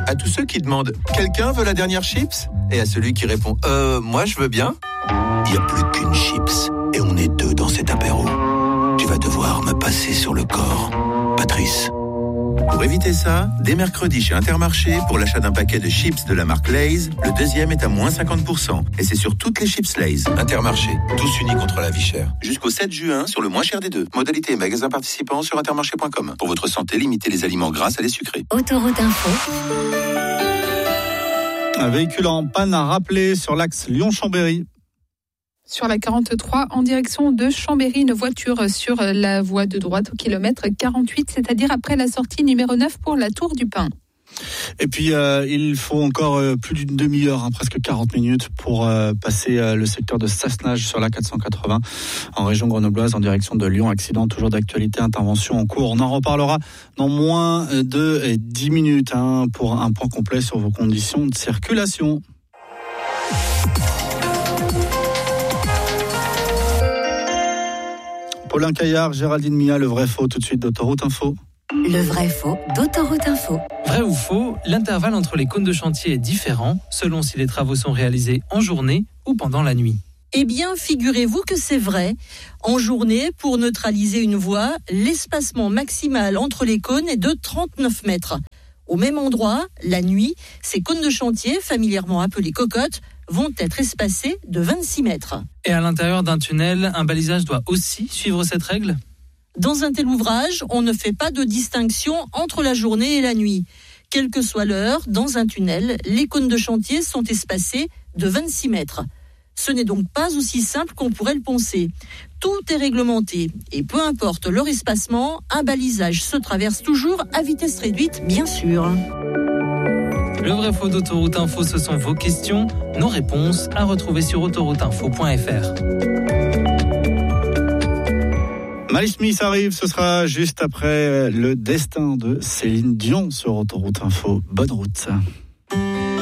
À tous ceux qui demandent « Quelqu'un veut la dernière chips ?» et à celui qui répond « Moi je veux bien ?» Il n'y a plus qu'une chips et on est deux dans cet apéro. Tu vas devoir me passer sur le corps. Patrice. Pour éviter ça, dès mercredi chez Intermarché, pour l'achat d'un paquet de chips de la marque Lay's, le deuxième est à moins 50%. Et c'est sur toutes les chips Lay's. Intermarché, tous unis contre la vie chère. Jusqu'au 7 juin, sur le moins cher des deux. Modalité et magasins participants sur intermarché.com. Pour votre santé, limitez les aliments gras à les sucrés. Autoroute Info. Un véhicule en panne à rappeler sur l'axe Lyon-Chambéry. Sur la 43, en direction de Chambéry, une voiture sur la voie de droite au kilomètre 48, c'est-à-dire après la sortie numéro 9 pour la Tour du Pin. Et puis, il faut encore plus d'une demi-heure, presque 40 minutes, pour passer le secteur de Sassenage sur la 480 en région grenobloise en direction de Lyon. Accident toujours d'actualité, intervention en cours. On en reparlera dans moins de 10 minutes pour un point complet sur vos conditions de circulation. Paulin Caillard, Géraldine Mia, le vrai faux tout de suite d'Autoroute Info. Le vrai faux d'Autoroute Info. Vrai ou faux, l'intervalle entre les cônes de chantier est différent selon si les travaux sont réalisés en journée ou pendant la nuit. Eh bien, figurez-vous que c'est vrai. En journée, pour neutraliser une voie, l'espacement maximal entre les cônes est de 39 mètres. Au même endroit, la nuit, ces cônes de chantier, familièrement appelés cocottes, vont être espacés de 26 mètres. Et à l'intérieur d'un tunnel, un balisage doit aussi suivre cette règle ? Dans un tel ouvrage, on ne fait pas de distinction entre la journée et la nuit. Quelle que soit l'heure, dans un tunnel, les cônes de chantier sont espacés de 26 mètres. Ce n'est donc pas aussi simple qu'on pourrait le penser. Tout est réglementé et peu importe leur espacement, un balisage se traverse toujours à vitesse réduite, bien sûr. Le vrai faux d'Autoroute Info, ce sont vos questions, nos réponses à retrouver sur autorouteinfo.fr. Malice Smith arrive, ce sera juste après le destin de Céline Dion sur Autoroute Info. Bonne route.